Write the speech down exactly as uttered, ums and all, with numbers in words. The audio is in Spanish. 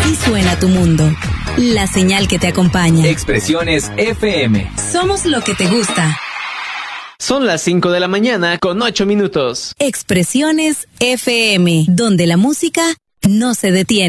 Así suena tu mundo. La señal que te acompaña. Expresiones F M. Somos lo que te gusta. Son las cinco de la mañana con ocho minutos. Expresiones F M, donde la música no se detiene.